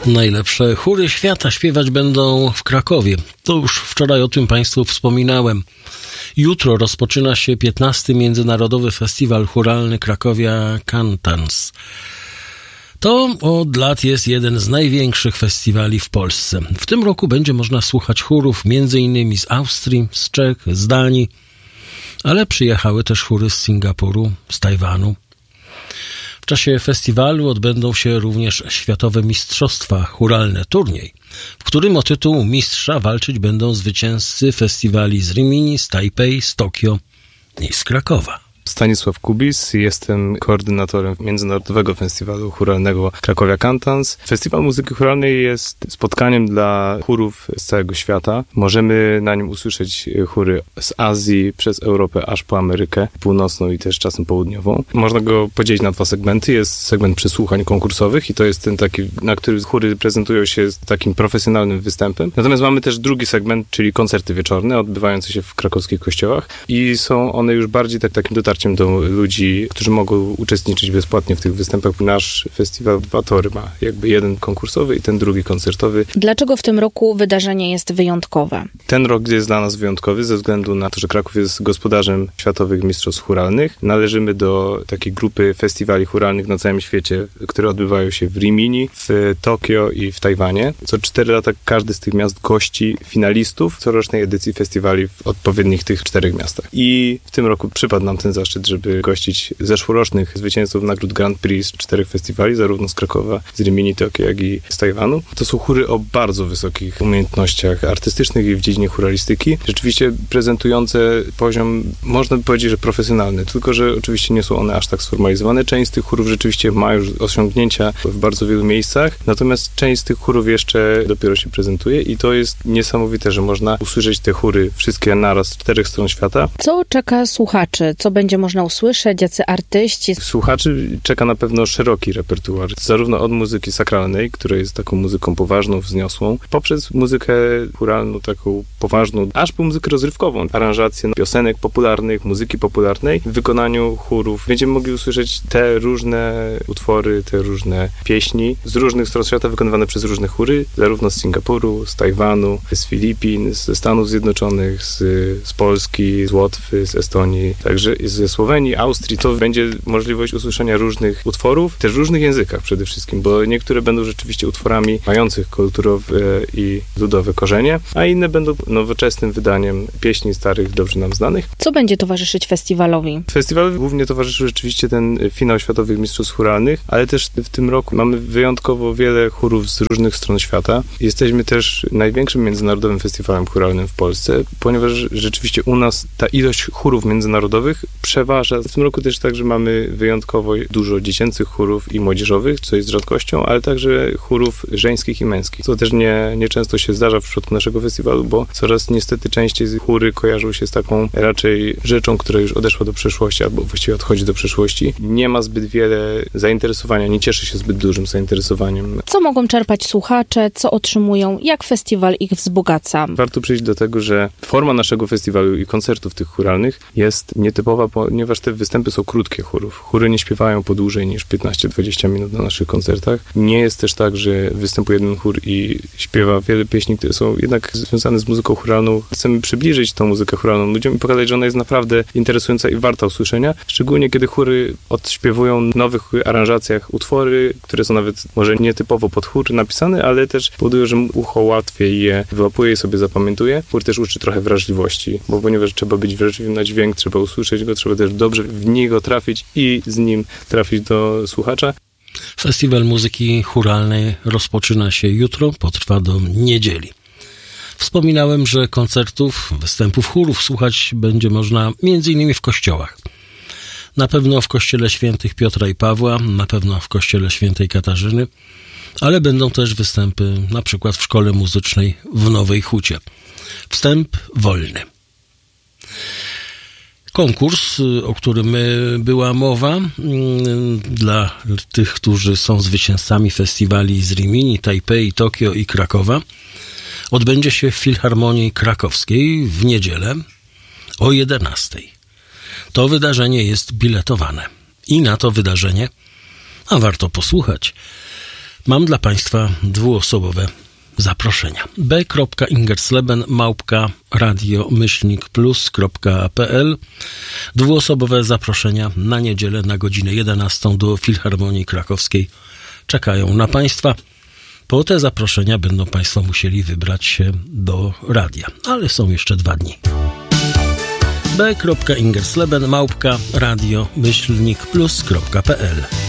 Najlepsze chóry świata śpiewać będą w Krakowie. To już wczoraj o tym Państwu wspominałem. Jutro rozpoczyna się 15. Międzynarodowy Festiwal Chóralny Cracovia Cantans. To od lat jest jeden z największych festiwali w Polsce. W tym roku będzie można słuchać chórów m.in. z Austrii, z Czech, z Danii, ale przyjechały też chóry z Singapuru, z Tajwanu. W czasie festiwalu odbędą się również Światowe Mistrzostwa Chóralne Turniej, w którym o tytuł mistrza walczyć będą zwycięzcy festiwali z Rimini, z Tajpej, z Tokio i z Krakowa. Stanisław Kubis, jestem koordynatorem Międzynarodowego Festiwalu Chóralnego Cracovia Cantans. Festiwal muzyki chóralnej jest spotkaniem dla chórów z całego świata. Możemy na nim usłyszeć chóry z Azji, przez Europę, aż po Amerykę Północną i też czasem południową. Można go podzielić na dwa segmenty. Jest segment przesłuchań konkursowych i to jest ten taki, na który chóry prezentują się z takim profesjonalnym występem. Natomiast mamy też drugi segment, czyli koncerty wieczorne, odbywające się w krakowskich kościołach i są one już bardziej takim dotarciem do ludzi, którzy mogą uczestniczyć bezpłatnie w tych występach. Nasz festiwal dwa tory ma, jakby jeden konkursowy i ten drugi koncertowy. Dlaczego w tym roku wydarzenie jest wyjątkowe? Ten rok jest dla nas wyjątkowy ze względu na to, że Kraków jest gospodarzem Światowych Mistrzostw Chóralnych. Należymy do takiej grupy festiwali chóralnych na całym świecie, które odbywają się w Rimini, w Tokio i w Tajwanie. Co 4 lata każdy z tych miast gości finalistów corocznej edycji festiwali w odpowiednich tych 4 miastach. I w tym roku przypadł nam ten zaszczyt, żeby gościć zeszłorocznych zwycięzców nagród Grand Prix z 4 festiwali, zarówno z Krakowa, z Rimini, Tokio, jak i z Tajwanu. To są chóry o bardzo wysokich umiejętnościach artystycznych i w dziedzinie chóralistyki. Rzeczywiście prezentujące poziom, można by powiedzieć, że profesjonalny, tylko że oczywiście nie są one aż tak sformalizowane. Część z tych chórów rzeczywiście ma już osiągnięcia w bardzo wielu miejscach, natomiast część z tych chórów jeszcze dopiero się prezentuje i to jest niesamowite, że można usłyszeć te chóry wszystkie naraz z 4 stron świata. Co czeka słuchaczy? Co będzie można usłyszeć? Jacy artyści? Słuchaczy czeka na pewno szeroki repertuar, zarówno od muzyki sakralnej, która jest taką muzyką poważną, wzniosłą, poprzez muzykę chóralną, taką poważną, aż po muzykę rozrywkową, aranżacje piosenek popularnych, muzyki popularnej w wykonaniu chórów. Będziemy mogli usłyszeć te różne utwory, te różne pieśni z różnych stron świata wykonywane przez różne chóry, zarówno z Singapuru, z Tajwanu, z Filipin, ze Stanów Zjednoczonych, z Polski, z Łotwy, z Estonii, także ze Słowenii, Austrii. To będzie możliwość usłyszenia różnych utworów, też w różnych językach przede wszystkim, bo niektóre będą rzeczywiście utworami mających kulturowe i ludowe korzenie, a inne będą nowoczesnym wydaniem pieśni starych, dobrze nam znanych. Co będzie towarzyszyć festiwalowi? Festiwalowi głównie towarzyszy rzeczywiście ten finał Światowych Mistrzostw Chóralnych, ale też w tym roku mamy wyjątkowo wiele chórów z różnych stron świata. Jesteśmy też największym międzynarodowym festiwalem chóralnym w Polsce, ponieważ rzeczywiście u nas ta ilość chórów międzynarodowych przeważa. W tym roku też także mamy wyjątkowo dużo dziecięcych chórów i młodzieżowych, co jest rzadkością, ale także chórów żeńskich i męskich, co też nie często się zdarza w przypadku naszego festiwalu, bo coraz niestety częściej chóry kojarzą się z taką raczej rzeczą, która już odeszła do przeszłości, albo właściwie odchodzi do przeszłości. Nie ma zbyt wiele zainteresowania, nie cieszy się zbyt dużym zainteresowaniem. Co mogą czerpać słuchacze, co otrzymują, jak festiwal ich wzbogaca? Warto przyjść do tego, że forma naszego festiwalu i koncertów tych chóralnych jest nietypowa, ponieważ te występy są krótkie chórów. Chóry nie śpiewają po dłużej niż 15-20 minut na naszych koncertach. Nie jest też tak, że występuje jeden chór i śpiewa wiele pieśni, które są jednak związane z muzyką chóralną. Chcemy przybliżyć tą muzykę chóralną ludziom i pokazać, że ona jest naprawdę interesująca i warta usłyszenia, szczególnie kiedy chóry odśpiewują w nowych aranżacjach utwory, które są nawet może nietypowo pod chór napisane, ale też powodują, że ucho łatwiej je wyłapuje i sobie zapamiętuje. Chór też uczy trochę wrażliwości, bo ponieważ trzeba być wrażliwym na dźwięk, trzeba usłyszeć go, trzeba też dobrze w niego trafić i z nim trafić do słuchacza. Festiwal muzyki chóralnej rozpoczyna się jutro, potrwa do niedzieli. Wspominałem, że koncertów, występów chórów słuchać będzie można m.in. w kościołach. Na pewno w kościele świętych Piotra i Pawła, na pewno w kościele świętej Katarzyny, ale będą też występy na przykład w szkole muzycznej w Nowej Hucie. Wstęp wolny. Konkurs, o którym była mowa, dla tych, którzy są zwycięzcami festiwali z Rimini, Tajpej, Tokio i Krakowa, odbędzie się w Filharmonii Krakowskiej w niedzielę o 11:00. To wydarzenie jest biletowane i na to wydarzenie, a warto posłuchać, Mam dla Państwa dwuosobowe zaproszenia. b.ingersleben@radio-plus.pl. Dwuosobowe zaproszenia na niedzielę na godzinę 11 do Filharmonii Krakowskiej czekają na Państwa. Po te zaproszenia będą Państwo musieli wybrać się do radia, ale są jeszcze 2 dni. b.ingersleben@radio-plus.pl